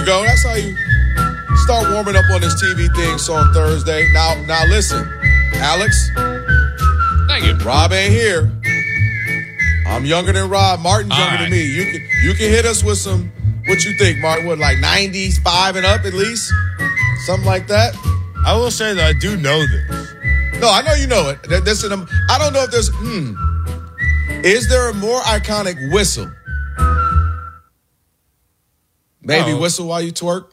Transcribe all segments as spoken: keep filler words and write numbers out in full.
you go. That's how you start warming up on this T V thing on Thursday. Now, now listen, Alex. Thank you. Rob ain't here. I'm younger than Rob. Martin's All younger right. than me. You can you can hit us with some. What you think, Martin? What, like ninety-five and up at least, something like that? I will say that I do know this. No, I know you know it. There- There's an, I don't know if there's. Hmm. Is there a more iconic whistle? Maybe Oh. whistle while you twerk.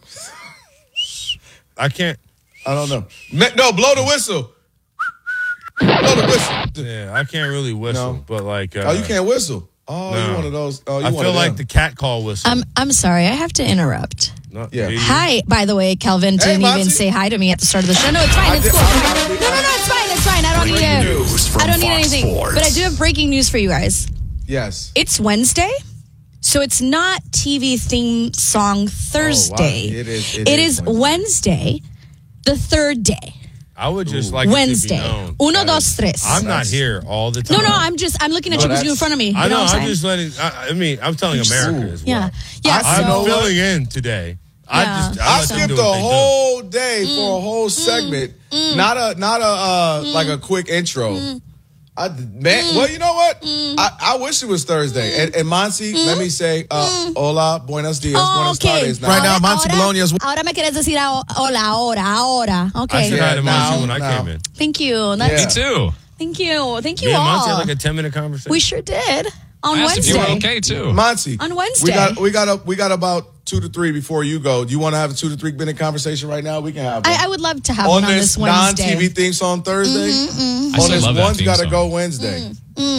I can't. I don't know. Me- No, blow the whistle. Blow the whistle. Yeah, I can't really whistle, No. but like. Uh, Oh, you can't whistle. Oh, No. you one of those. Oh, you I one feel of like them. the cat call whistle. I'm I'm sorry, I have to interrupt. No, Yeah. you- Hi, by the way, Kelvin didn't Monty. even say hi to me at the start of the show. No, it's fine. I It's did- cool. I- No, no, no, it's fine. It's fine. I don't need Breaking it. news from I don't need Fox anything. Sports. But I do have breaking news for you guys. Yes. It's Wednesday, so it's not T V theme song Thursday. Oh, wow. It is- it It is is Wednesday, the third day. I would just like Wednesday. it to be known. Uno, That dos, is- tres. I'm not That's- here all the time. No, no, I'm just I'm looking at No, you because you're in that's- front of me. You I know. know what I'm I'm saying? just letting. I, I mean, I'm telling America as well. Yeah, yeah. I I'm so, know filling in today. I Yeah. just. I, I let them skipped do the what they do. whole day Mm. for a whole segment. Not a not a uh, like a quick intro. I, man, well, you know what? I, I wish it was Thursday. And, and Monty, let me say, uh, hola, buenos dias, Oh, buenas okay. tardes. Now. Right now, Ahora- Monty ahora- Bologna is- Ahora me quieres decir a- hola, ahora, ahora. I Okay. said hi to Yeah, Monty now- when I now. came in. Thank you. That's, Yeah. Me too. Thank you. Thank you Me and all. Monty had like a ten minute conversation. We sure did. On I asked if you Wednesday. were okay too. Monty, On Wednesday. we got we got a, we got about two to three before you go. Do you want to have a two to three minute conversation right now? We can have one. I, I would love to have on one on this this Wednesday. non-T V theme song Thursday. I On still this love that one's theme got to song. go Wednesday.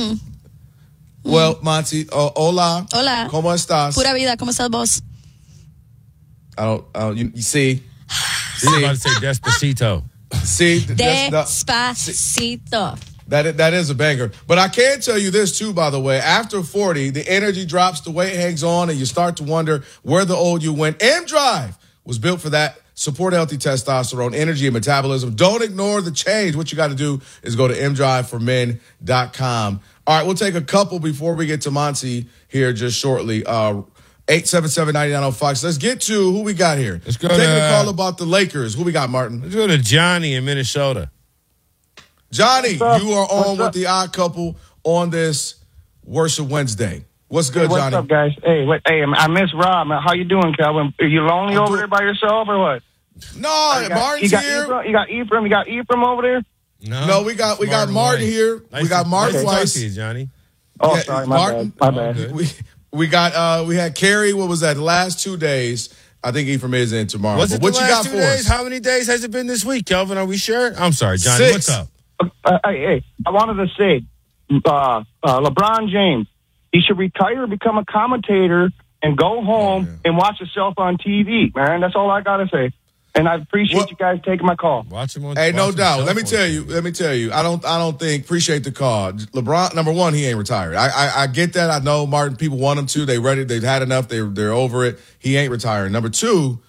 Well, Monty, uh, hola, Hola. ¿cómo estás? Pura vida, ¿cómo estás vos? I don't, I don't you, you see, He's about to say Despacito. see, th- that's not- Despacito. That is, that is a banger. But I can tell you this, too, by the way. After forty, the energy drops, the weight hangs on, and you start to wonder where the old you went. M-Drive was built for that. Support healthy testosterone, energy, and metabolism. Don't ignore the change. What you got to do is go to m drive for men dot com. All right, we'll take a couple before we get to Monty here just shortly. Uh, eight seven seven, nine nine zero Fox. Let's get to who we got here. Let's go Taking to, a call uh, about the Lakers. Who we got, Martin? Let's go to Johnny in Minnesota. Johnny, up? you are on What's with up? the Odd Couple on this Worship Wednesday. What's good, What's Johnny? up, guys? Hey, what, hey, I miss Rob. How you doing, Calvin? Are you lonely I'm over good. there by yourself or what? No, You got, Martin's you got here. Ephraim, you got Ephraim. You got Ephraim over there. No, No, we got we got Martin Weiss. here. Nice we got to- Martin nice to talk Weiss. to you, Johnny. Oh, Yeah, sorry, my Martin. bad. My Oh, bad. good. We we got uh we had Carrie. What was that? The last two days. I think Ephraim is in tomorrow. Was But it what the you last got two for days? us? How many days has it been this week, Kelvin? Are we sure? I'm sorry, Johnny. Six. What's up? Uh, hey, hey, I wanted to say, uh, uh, LeBron James, he should retire, become a commentator, and go home Oh, yeah. and watch himself on T V. Man, that's all I gotta say. And I appreciate What- you guys taking my call. Watch him on. Hey, no watch doubt. himself Let me on tell T you. V. Let me tell you. I don't. I don't think. Appreciate the call. LeBron. Number one, he ain't retired. I. I, I get that. I know Martin. People want him to. They ready. They've had enough. They. They're over it. He ain't retiring. Number two,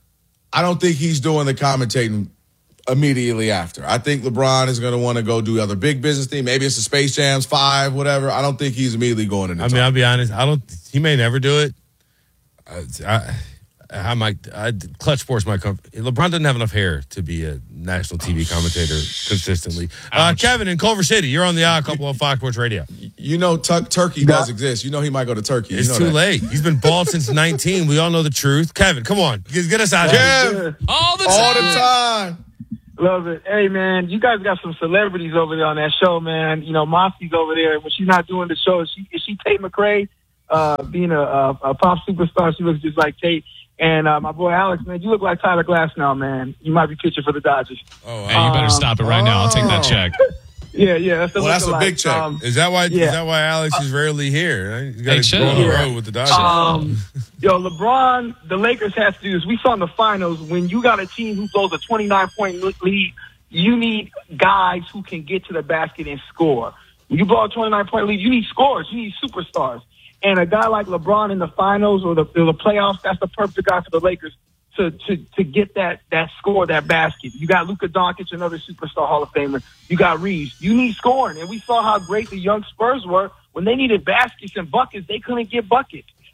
I don't think he's doing the commentating immediately after. I think LeBron is going to want to go do other big business thing. Maybe it's the Space Jams five, whatever. I don't think he's immediately going into. I mean, I'll be honest. I don't. He may never do it. I, I, I might. I, Clutch Sports might come. LeBron doesn't have enough hair to be a national T V commentator consistently. Uh, Kevin in Culver City, you're on the Odd Couple of Fox Sports Radio. you know, tu- Turkey does exist. You know, he might go to Turkey. You It's know too that. late. He's been bald since nineteen. We all know the truth. Kevin, come on, get, get us out of here. Kev, All the all time. the time. Love it. Hey, man, you guys got some celebrities over there on that show, man. You know, Mossie's over there. When she's not doing the show, is she, is she Tate McRae? Uh, being a, a, a pop superstar, she looks just like Tate. And uh, my boy Alex, man, you look like Tyler Glass now, man. You might be pitching for the Dodgers. Oh, Hey, you better Um, stop it right now. I'll take that check. Yeah, yeah. That's, the Well, that's a lookalike. big check. Um, is that why? Yeah. Is that why Alex is rarely here? He's got Hey, to chill. go on the Yeah. road with the Dodgers. Um, yo, LeBron, the Lakers have to do this. We saw in the finals when you got a team who blows a twenty-nine point lead, you need guys who can get to the basket and score. When you blow a twenty-nine point lead, you need scorers. You need superstars. And a guy like LeBron in the finals or the, or the playoffs, that's the perfect guy for the Lakers to, to, to get that, that score, that basket. You got Luka Doncic, another superstar Hall of Famer. You got Reeves. You need scoring. And we saw how great the young Spurs were. When they needed baskets and buckets, they couldn't get buckets.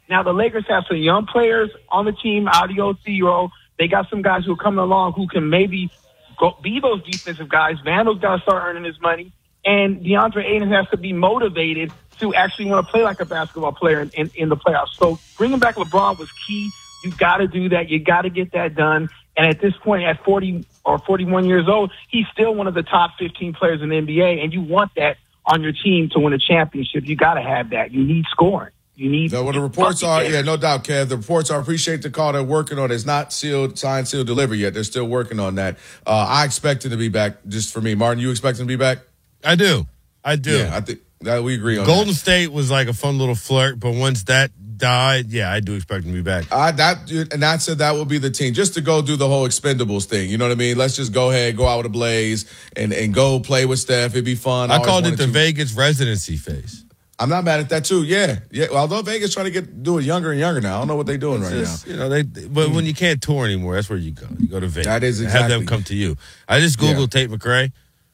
Now, the Lakers have some young players on the team, Audio, Theo. They got some guys who are coming along who can maybe go, be those defensive guys. Vandal's got to start earning his money. And DeAndre Ayton has to be motivated to actually want to play like a basketball player in, in, in the playoffs. So bringing back LeBron was key. You got to do that. You got to get that done. And at this point, at forty or forty-one years old, he's still one of the top fifteen players in the N B A. And you want that on your team to win a championship. You got to have that. You need scoring. You need. So what the reports are, yeah, no doubt, Kev. The reports are, appreciate the call. They're working on it. It's not sealed, signed, sealed, delivered yet. They're still working on that. Uh, I expect him to be back. Just for me, Martin, you expect him to be back? I do. I do. Yeah, I think that we agree on. Golden that. State was like a fun little flirt, but once that died, yeah, I do expect him to be back. I that and I said that will be the team just to go do the whole Expendables thing. You know what I mean? Let's just go ahead, go out with a blaze, and and go play with Steph. It'd be fun. I, I called it the to. Vegas residency phase. I'm not mad at that too. Yeah, yeah. Well, although Vegas trying to get do it younger and younger now. I don't know what they're doing it's right just, now. You know, they. But when you can't tour anymore, that's where you go. You go to Vegas. That is exactly. Have them come to you. I just googled Yeah. Tate McRae.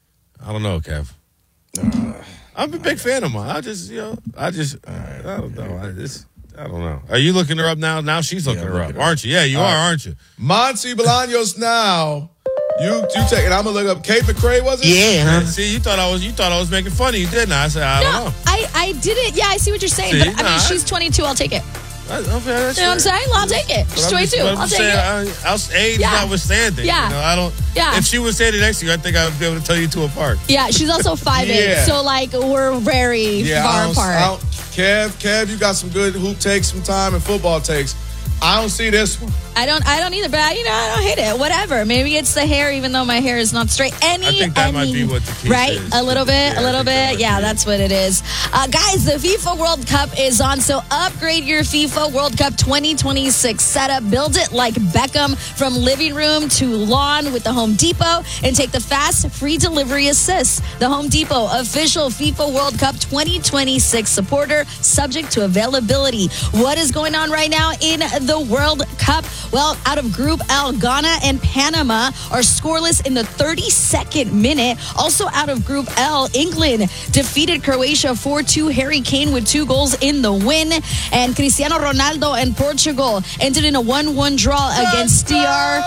I don't know, Kev. Uh, I'm a big fan of mine. I just, you know, I just, I don't know. I just, I don't know. Are you looking her up now? Now she's looking Yeah, her look up, her aren't you? Yeah, you All are, right. aren't you? Monty Bolaños now. You you take it. I'm gonna look up Kate McRae. Was it? Yeah. See, you thought I was, you thought I was making fun of you, didn't I? I said, I don't No, know. I, I didn't. Yeah, I see what you're saying. See, but I nah, mean, she's twenty-two. I'll take it. I, okay, that's You know what I'm saying? Well, I'll take it. She's twenty-two. I'll take it. I, I'll, age Yeah. notwithstanding. Yeah. You know, I don't. Yeah. If she was standing next to you, I think I would be able to tell you two apart. Yeah, she's also five eight. Yeah. So, like, we're very Yeah, I far don't, apart. I don't, Kev, Kev, you got some good hoop takes, some time, and football takes. I don't see this one. I don't I don't either, but I, you know, I don't hate it. Whatever. Maybe it's the hair, even though my hair is not straight. Any, I think that any, might be what the key right? is. A little bit, Yeah, a I little think that bit. might Yeah, be it. that's what it is. Uh, guys, the FIFA World Cup is on, so upgrade your FIFA World Cup twenty twenty-six setup. Build it like Beckham from living room to lawn with the Home Depot, and take the fast, free delivery assist. The Home Depot, official FIFA World Cup twenty twenty-six supporter, subject to availability. What is going on right now in the World Cup? Well, out of Group L, Ghana and Panama are scoreless in the thirty-second minute. Also out of Group L, England defeated Croatia four two. Harry Kane with two goals in the win. And Cristiano Ronaldo and Portugal ended in a one one draw against D R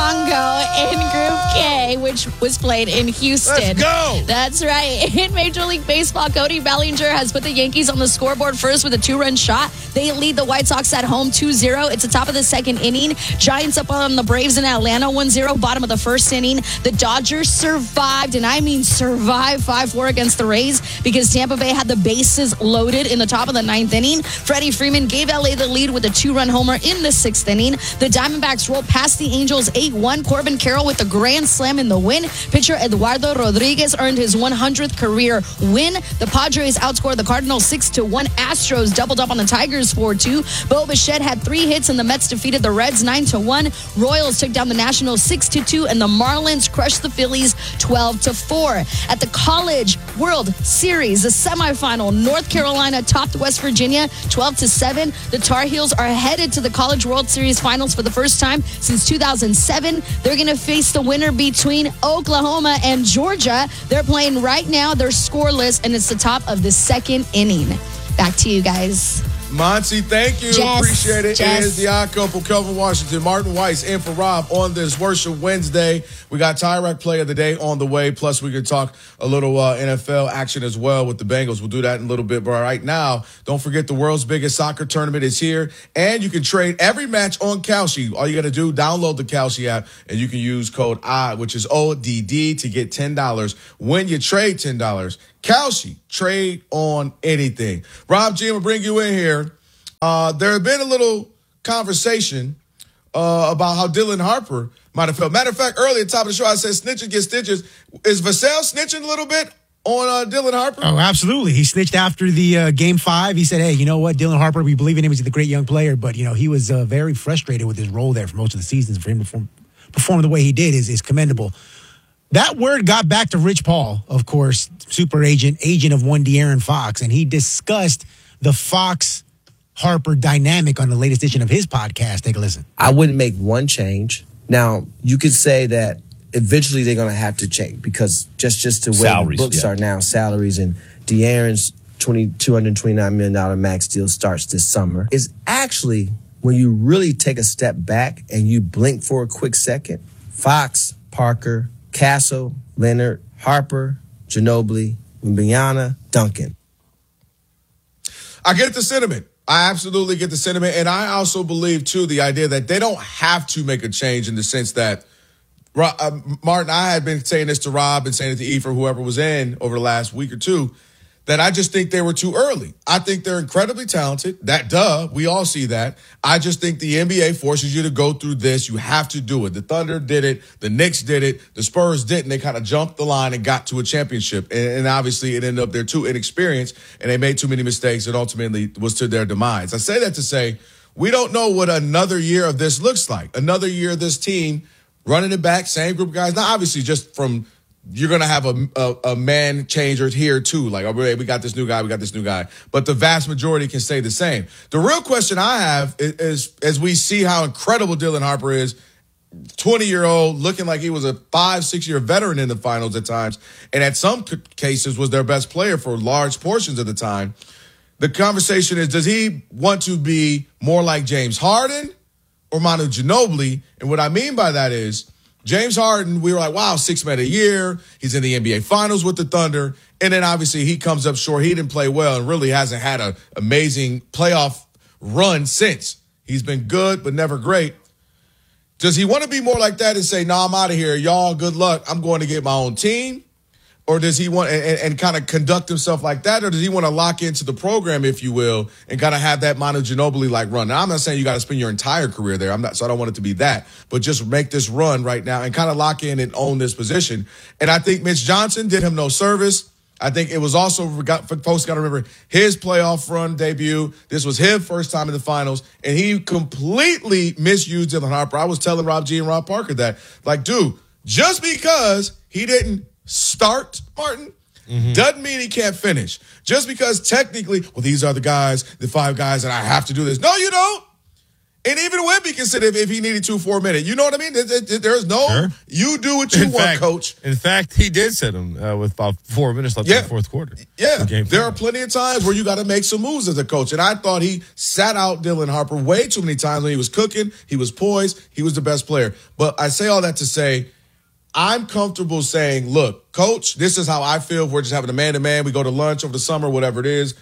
Congo in Group K, which was played in Houston. Let's go! That's right. In Major League Baseball, Cody Bellinger has put the Yankees on the scoreboard first with a two-run shot. They lead the White Sox at home two zero. It's the top of the second inning. Giants up on the Braves in Atlanta one zero. Bottom of the first inning. The Dodgers survived, and I mean survived, five four against the Rays because Tampa Bay had the bases loaded in the top of the ninth inning. Freddie Freeman gave L A the lead with a two-run homer in the sixth inning. The Diamondbacks rolled past the Angels eight one. Corbin Carroll with a grand slam in the win. Pitcher Eduardo Rodriguez earned his one hundredth career win. The Padres outscored the Cardinals six to one. Astros doubled up on the Tigers four two. Bo Bichette had three hits, and the Mets defeated the Reds nine to one. Royals took down the Nationals six to two, and the Marlins crushed the Phillies twelve to four. At the College World Series, the semifinal, North Carolina topped West Virginia twelve to seven. The Tar Heels are headed to the College World Series finals for the first time since two thousand seven. They're going to face the winner between Oklahoma and Georgia. They're playing right now. They're scoreless, and it's the top of the second inning. Back to you guys. Monty, thank you. Jess, Appreciate it. Jess. It is the odd couple, Kelvin Washington, Martin Weiss, in for Rob on this Worship Wednesday. We got Tyrek Play of the Day on the way. Plus, we can talk a little uh, N F L action as well with the Bengals. We'll do that in a little bit. But right now, don't forget the world's biggest soccer tournament is here. And you can trade every match on Kalshi. All you got to do, download the Kalshi app, and you can use code I, which is O D D, to get ten dollars when you trade ten dollars. Kalshi, trade on anything. Rob G, I'm going to bring you in here. Uh, there had been a little conversation uh, about how Dylan Harper might have felt. Matter of fact, earlier at the top of the show, I said snitches get stitches. Is Vassell snitching a little bit on uh, Dylan Harper? Oh, absolutely. He snitched after the uh, game five. He said, hey, you know what? Dylan Harper, we believe in him. He's a great young player, but, you know, he was uh, very frustrated with his role there for most of the seasons. For him to perform, perform the way he did is, is commendable. That word got back to Rich Paul, of course, super agent, agent of one De'Aaron Fox, and he discussed the Fox-Harper dynamic on the latest edition of his podcast. Take a listen. I wouldn't make one change. Now, you could say that eventually they're going to have to change because just, just the way Salaries, the books yeah. are now, salaries, and De'Aaron's two hundred twenty-nine million dollars max deal starts this summer is actually when you really take a step back and you blink for a quick second. Fox, Parker, Castle, Leonard, Harper, Ginobili, Wembanyama, Duncan. I get the sentiment. I absolutely get the sentiment. And I also believe, too, the idea that they don't have to make a change in the sense that, uh, Martin, I had been saying this to Rob and saying it to Ephraim, whoever was in over the last week or two, that I just think they were too early. I think they're incredibly talented. That, duh, we all see that. I just think the N B A forces you to go through this. You have to do it. The Thunder did it. The Knicks did it. The Spurs didn't. They kind of jumped the line and got to a championship. And, and obviously it ended up they're too inexperienced and they made too many mistakes and ultimately was to their demise. I say that to say we don't know what another year of this looks like. Another year of this team running it back, same group of guys. Now, obviously, just from you're going to have a, a a man changer here, too. Like, oh, we got this new guy, we got this new guy. But the vast majority can stay the same. The real question I have is, is as we see how incredible Dylan Harper is, twenty-year-old, looking like he was a five, six-year veteran in the finals at times, and at some cases was their best player for large portions of the time. The conversation is, does he want to be more like James Harden or Manu Ginobili? And what I mean by that is, James Harden, we were like, wow, six men a year. He's in the N B A Finals with the Thunder. And then obviously he comes up short. He didn't play well and really hasn't had an amazing playoff run since. He's been good, but never great. Does he want to be more like that and say, no, nah, I'm out of here. Y'all, good luck. I'm going to get my own team. Or does he want and, and kind of conduct himself like that? Or does he want to lock into the program, if you will, and kind of have that Manu Ginobili-like run? Now, I'm not saying you got to spend your entire career there. I'm not, so I don't want it to be that. But just make this run right now and kind of lock in and own this position. And I think Mitch Johnson did him no service. I think it was also, got, folks got to remember, his playoff run debut. This was his first time in the finals, and he completely misused Dylan Harper. I was telling Rob G and Rob Parker that, like, dude, just because he didn't start, Martin, mm-hmm. doesn't mean he can't finish. Just because technically, well, these are the guys, the five guys that I have to do this. No, you don't. And even Wemby can sit if, if he needed two, four minutes. You know what I mean? There, there, there's no, sure. You do what you in want, fact, coach. In fact, he did sit him uh, with about four minutes left yeah. in the fourth quarter. Yeah, the there are plenty of times where you got to make some moves as a coach. And I thought he sat out Dylan Harper way too many times when he was cooking. He was poised. He was the best player. But I say all that to say, I'm comfortable saying, look, coach, this is how I feel. If we're just having a man-to-man. We go to lunch over the summer, whatever it is.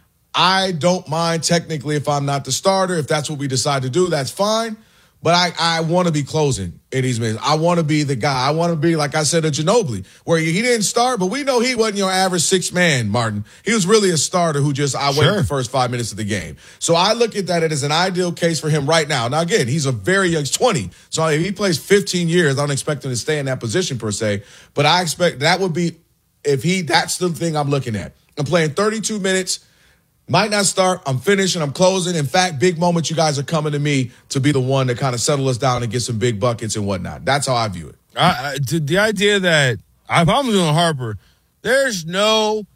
I don't mind technically if I'm not the starter. If that's what we decide to do, that's fine. But I, I want to be closing in these minutes. I want to be the guy. I want to be, like I said, a Ginobili, where he didn't start, but we know he wasn't your average six-man, Martin. He was really a starter who just, I sure. waited the first five minutes of the game. So I look at that as an ideal case for him right now. Now, again, he's a very young, he's twenty. So if he plays fifteen years, I don't expect him to stay in that position per se. But I expect that would be, if he, that's the thing I'm looking at. I'm playing thirty-two minutes. Might not start. I'm finishing. I'm closing. In fact, big moments, you guys are coming to me to be the one to kind of settle us down and get some big buckets and whatnot. That's how I view it. Uh, the idea that if I'm doing Harper, there's no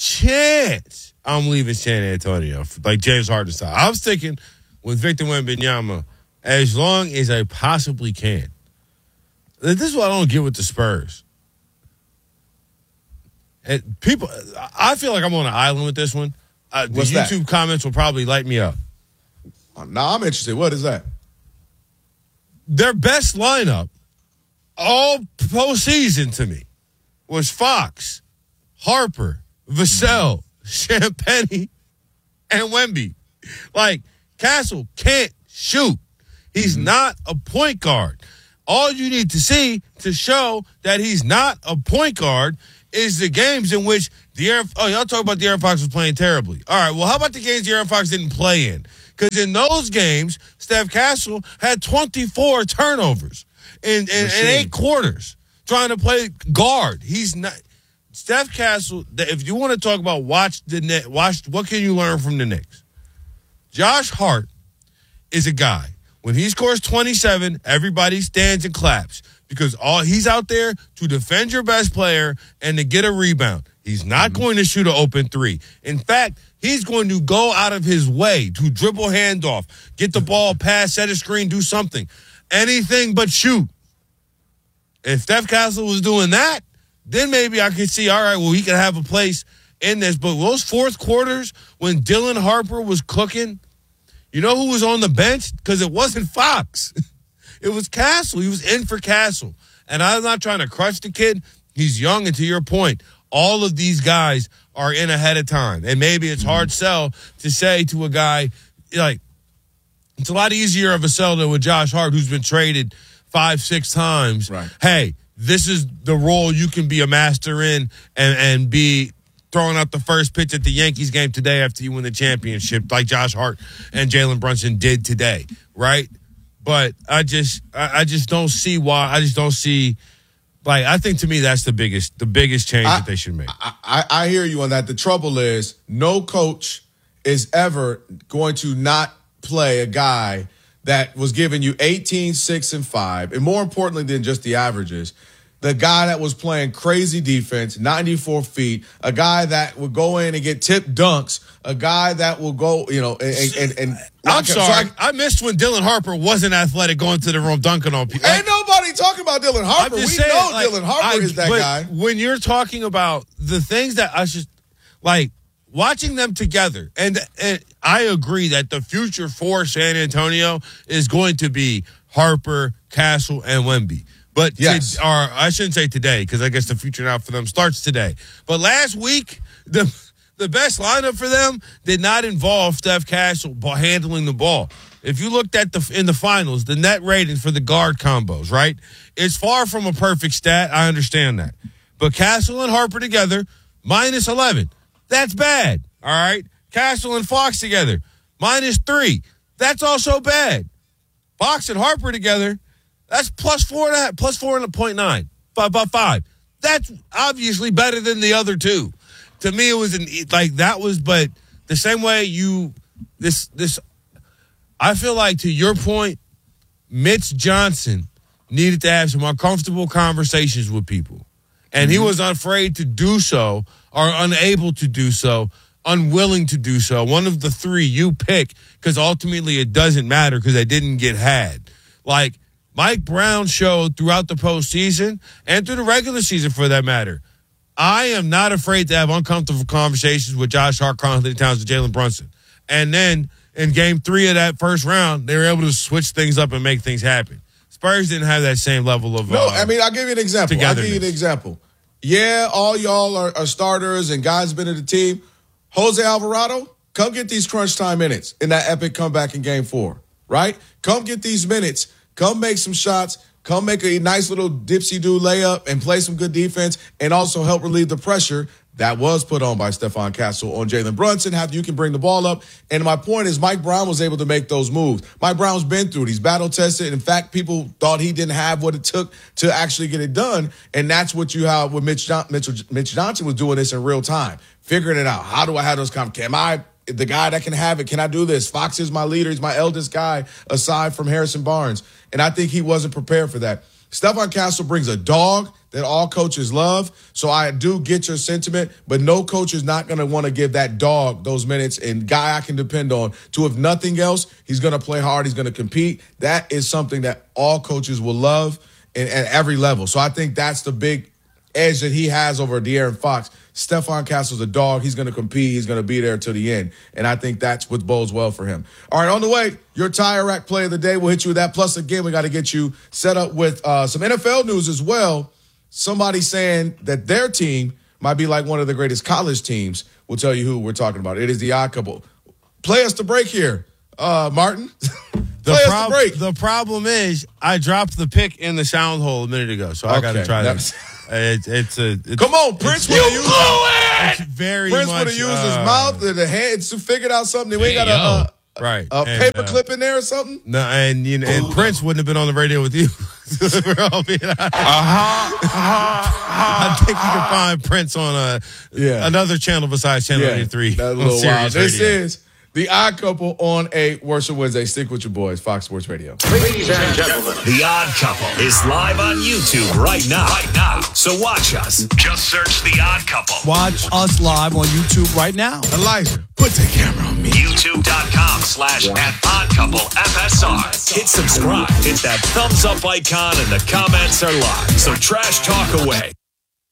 chance I'm leaving San Antonio like James Harden style. I'm sticking with Victor Wembanyama as long as I possibly can. This is what I don't get with the Spurs. And people, I feel like I'm on an island with this one. Uh, the What's YouTube that? comments will probably light me up. Now I'm interested. What is that? Their best lineup all postseason to me was Fox, Harper, Vassell, Champagnie, and Wemby. Like, Castle can't shoot. He's mm-hmm. not a point guard. All you need to see to show that he's not a point guard is the games in which De'Aaron, oh, y'all talk about De'Aaron Fox was playing terribly. All right, well, how about the games De'Aaron Fox didn't play in? Because in those games, Steph Castle had twenty-four turnovers in, in, in eight quarters trying to play guard. He's not Steph Castle. If you want to talk about watch the net, watch what can you learn from the Knicks? Josh Hart is a guy. When he scores twenty-seven, everybody stands and claps because all he's out there to defend your best player and to get a rebound. He's not mm-hmm. going to shoot an open three. In fact, he's going to go out of his way to dribble handoff, get the ball, pass, set a screen, do something. Anything but shoot. If Steph Castle was doing that, then maybe I could see, all right, well, he could have a place in this, but those fourth quarters when Dylan Harper was cooking, you know who was on the bench? Because it wasn't Fox. It was Castle. He was in for Castle. And I'm not trying to crush the kid. He's young, and to your point, all of these guys are in ahead of time. And maybe it's hard sell to say to a guy, like, it's a lot easier of a sell to a Josh Hart who's been traded five, six times. Right. Hey, this is the role you can be a master in and, and be throwing out the first pitch at the Yankees game today after you win the championship, like Josh Hart and Jalen Brunson did today, right? But I just, I, I just don't see why. I just don't see, like, I think to me that's the biggest, the biggest change I, that they should make. I, I, I hear you on that. The trouble is, no coach is ever going to not play a guy that was giving you eighteen, six, and five, and more importantly than just the averages, the guy that was playing crazy defense, ninety-four feet, a guy that would go in and get tip dunks, a guy that will go, you know, and and, and I'm sorry, so I, I missed when Dylan Harper wasn't athletic going to the room dunking on people. Ain't nobody talking about Dylan Harper. We saying, know like, Dylan Harper I, is that but guy. When you're talking about the things that I should, like, watching them together, and, and I agree that the future for San Antonio is going to be Harper, Castle, and Wemby. But, yes. to, or I shouldn't say today, because I guess the future now for them starts today. But last week, the the best lineup for them did not involve Steph Castle handling the ball. If you looked at the in the finals, the net rating for the guard combos, right? It's far from a perfect stat. I understand that. But Castle and Harper together, minus eleven. That's bad, all right? Castle and Fox together, minus three. That's also bad. Fox and Harper together, that's plus four and a half, plus four and a point nine, about five. That's obviously better than the other two. To me, it was an, like that was, but the same way you, this, this, I feel like to your point, Mitch Johnson needed to have some uncomfortable conversations with people. And he was afraid to do so or unable to do so, unwilling to do so. One of the three you pick because ultimately it doesn't matter because they didn't get had. Like Mike Brown showed throughout the postseason and through the regular season for that matter. I am not afraid to have uncomfortable conversations with Josh Hart, Karl Anthony Towns, and Jalen Brunson. And then in game three of that first round, they were able to switch things up and make things happen. Spurs didn't have that same level of No, uh, I mean, I'll give you an example. I'll give you an example. Yeah, all y'all are, are starters and guys been in the team. Jose Alvarado, come get these crunch time minutes in that epic comeback in game four, right? Come get these minutes. Come make some shots. Come make a nice little dipsy-do layup and play some good defense and also help relieve the pressure that was put on by Stephon Castle on Jalen Brunson. How you can bring the ball up. And my point is Mike Brown was able to make those moves. Mike Brown's been through it. He's battle-tested. In fact, people thought he didn't have what it took to actually get it done. And that's what you have with Mitch, John- Mitch, Mitch Johnson was doing this in real time, figuring it out. How do I have those conversations? Am I the guy that can have it? Can I do this? Fox is my leader. He's my eldest guy aside from Harrison Barnes. And I think he wasn't prepared for that. Stephon Castle brings a dog that all coaches love. So I do get your sentiment, but no coach is not going to want to give that dog those minutes and guy I can depend on to, if nothing else, he's going to play hard. He's going to compete. That is something that all coaches will love and at every level. So I think that's the big edge that he has over De'Aaron Fox. Stephon Castle's a dog. He's going to compete. He's going to be there till the end. And I think that's what bodes well for him. All right, on the way, your Tire Rack play of the day. We'll hit you with that. Plus, again, we got to get you set up with uh, some N F L news as well. Somebody saying that their team might be like one of the greatest college teams. We'll tell you who we're talking about. It is the Odd Couple. Play us to break here, uh, Martin. The, prob- the problem is I dropped the pick in the sound hole a minute ago, so I got to try that. It, it's a it's, come on, Prince would have used it. It's very Prince much, would have used uh, his mouth and the hands to figure out something. We ain't got a, a right a and, paper uh, clip in there or something. No, and you know, and Prince wouldn't have been on the radio with you. We're all being honest. Uh-huh, uh-huh. I think you can find Prince on a yeah. another channel besides Channel yeah, eighty-three. That's a little wild. This radio. is the Odd Couple on a Worship Wednesday. Stick with your boys, Fox Sports Radio. Ladies and gentlemen, The Odd Couple is live on YouTube right now. Right now. So watch us. Just search The Odd Couple. Watch us live on YouTube right now. Elijah, put the camera on me. YouTube.com slash at Odd Couple F S R. Hit subscribe. Hit that thumbs up icon and the comments are live. So trash talk away.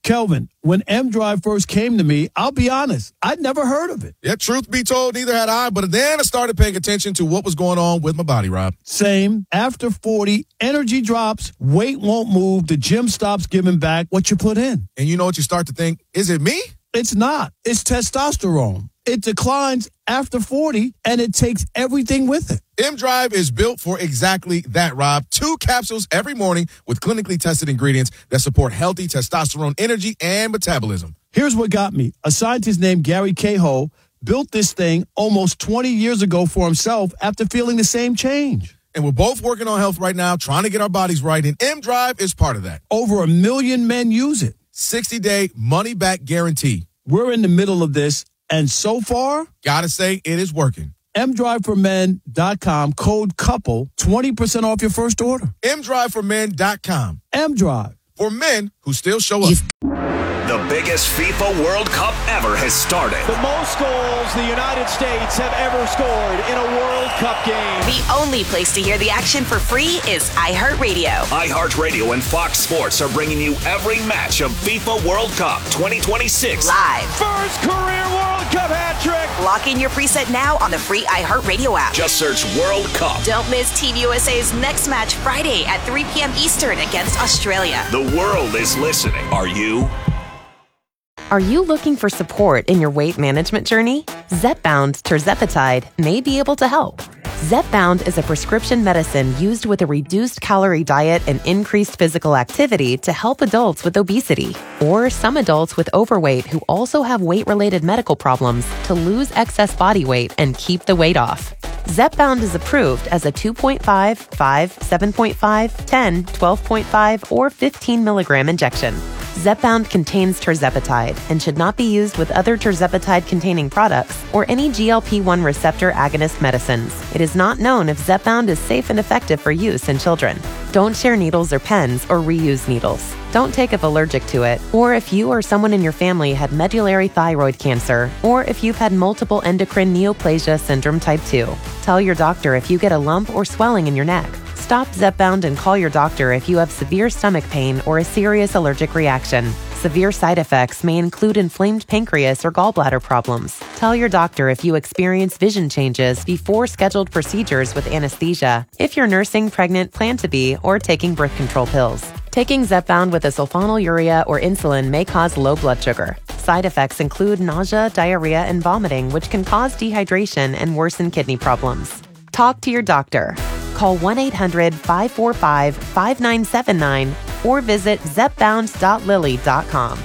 Kelvin, when M-Drive first came to me, I'll be honest, I'd never heard of it. Yeah, truth be told, neither had I. But then I started paying attention to what was going on with my body, Rob. Same. After forty, energy drops, weight won't move, the gym stops giving back what you put in. And you know what you start to think? Is it me? It's not. It's testosterone. It declines after forty, and it takes everything with it. M-Drive is built for exactly that, Rob. Two capsules every morning with clinically tested ingredients that support healthy testosterone, energy, and metabolism. Here's what got me. A scientist named Gary Cahill built this thing almost twenty years ago for himself after feeling the same change. And we're both working on health right now, trying to get our bodies right, and M-Drive is part of that. Over a million men use it. sixty-day money-back guarantee. We're in the middle of this, and so far, gotta say, it is working. M drive for men dot com, code COUPLE, twenty percent off your first order. M drive for men dot com. M-Drive. For men who still show up. The biggest FIFA World Cup ever has started. The most goals the United States have ever scored in a World Cup game. The only place to hear the action for free is iHeartRadio. iHeartRadio and Fox Sports are bringing you every match of FIFA World Cup twenty twenty-six. Live. First career World Cup hat trick. Lock in your preset now on the free iHeartRadio app. Just search World Cup. Don't miss Team U S A's next match Friday at three p.m. Eastern against Australia. The world is listening. Are you? Are you looking for support in your weight management journey? Zepbound tirzepatide may be able to help. Zepbound is a prescription medicine used with a reduced calorie diet and increased physical activity to help adults with obesity or some adults with overweight who also have weight-related medical problems to lose excess body weight and keep the weight off. Zepbound is approved as a two point five, five, seven point five, ten, twelve point five, or fifteen milligram injection. Zepbound contains tirzepatide and should not be used with other tirzepatide-containing products or any G L P one receptor agonist medicines. It is not known if Zepbound is safe and effective for use in children. Don't share needles or pens or reuse needles. Don't take if allergic to it, or if you or someone in your family had medullary thyroid cancer, or if you've had multiple endocrine neoplasia syndrome type two. Tell your doctor if you get a lump or swelling in your neck. Stop Zepbound and call your doctor if you have severe stomach pain or a serious allergic reaction. Severe side effects may include inflamed pancreas or gallbladder problems. Tell your doctor if you experience vision changes before scheduled procedures with anesthesia, if you're nursing, pregnant, plan to be, or taking birth control pills. Taking Zepbound with a sulfonylurea or insulin may cause low blood sugar. Side effects include nausea, diarrhea, and vomiting, which can cause dehydration and worsen kidney problems. Talk to your doctor. Call one eight hundred, five four five, five nine seven nine or visit zepbound dot lilly dot com.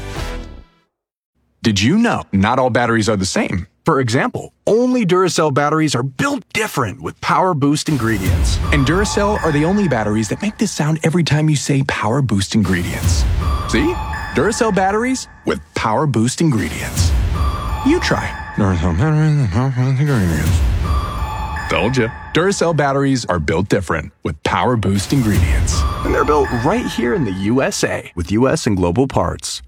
Did you know not all batteries are the same? For example, only Duracell batteries are built different with Power Boost ingredients. And Duracell are the only batteries that make this sound every time you say Power Boost ingredients. See? Duracell batteries with Power Boost ingredients. You try. Duracell batteries with Power Boost ingredients. Told you. Duracell batteries are built different with Power Boost ingredients. And they're built right here in the U S A with U S and global parts.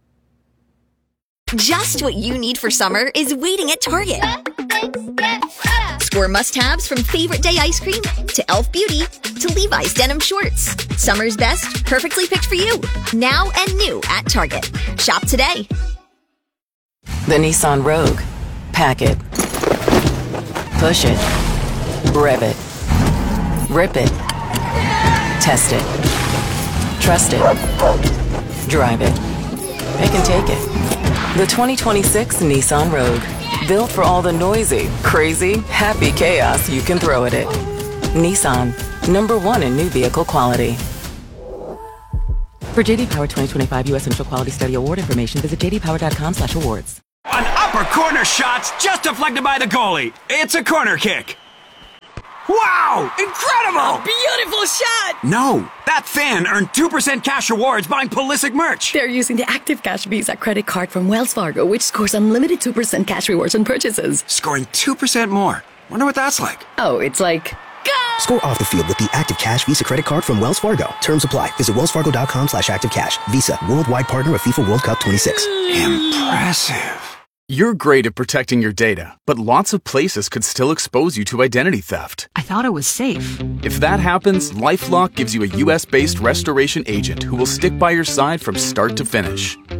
Just what you need for summer is waiting at Target. Score must-haves from favorite day ice cream to Elf Beauty to Levi's denim shorts. Summer's best, perfectly picked for you. Now and new at Target. Shop today. The Nissan Rogue. Pack it. Push it. Rev it. Rip it. Test it. Trust it. Drive it. Pick and take it. The twenty twenty-six Nissan Rogue. Built for all the noisy, crazy, happy chaos you can throw at it. Nissan. Number one in new vehicle quality. For J D Power twenty twenty-five U S Initial Quality Study Award information, visit j d power dot com slash awards. An upper corner shot's just deflected by the goalie. It's a corner kick. Wow! Incredible! Beautiful shot! No, that fan earned two percent cash rewards buying Pulisic merch. They're using the Active Cash Visa credit card from Wells Fargo, which scores unlimited two percent cash rewards on purchases. Scoring two percent more. Wonder what that's like. Oh, it's like... Go! Score off the field with the Active Cash Visa credit card from Wells Fargo. Terms apply. Visit wells fargo dot com slash active cash. Visa, worldwide partner of FIFA World Cup twenty-six. Impressive. You're great at protecting your data, but lots of places could still expose you to identity theft. I thought it was safe. If that happens, LifeLock gives you a U S-based restoration agent who will stick by your side from start to finish.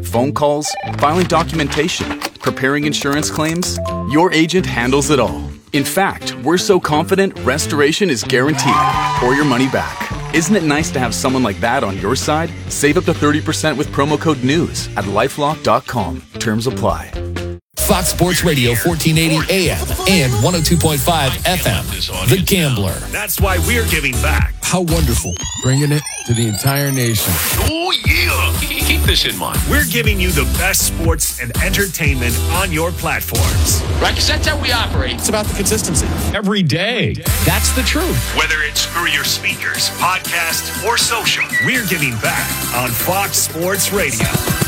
phone calls, filing documentation, preparing insurance claims. Your agent handles it all. In fact, we're so confident restoration is guaranteed or your money back. Isn't it nice to have someone like that on your side? Save up to thirty percent with promo code NEWS at lifelock dot com. Terms apply. Fox Sports Radio, fourteen eighty A M and one oh two point five F M. The Gambler. That's why we're giving back. How wonderful. Bringing it to the entire nation. Oh, yeah. Keep this in mind. We're giving you the best sports and entertainment on your platforms. Right, because that's how we operate. It's about the consistency. Every day. That's the truth. Whether it's through your speakers, podcast, or social, we're giving back on Fox Sports Radio.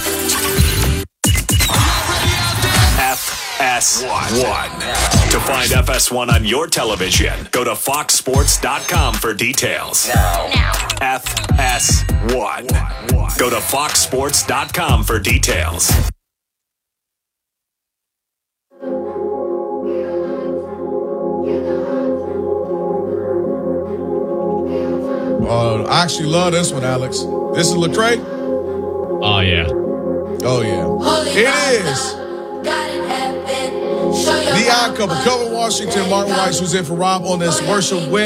F S one. To find F S one on your television, go to fox sports dot com for details. Now. F S one. Go to fox sports dot com for details. Uh, I actually love this one, Alex. This is Lecrae. Oh, yeah. Oh, yeah. It is The Odd Couple. Kelvin Washington, Martin Weiss, who's in for Rob on this worship win.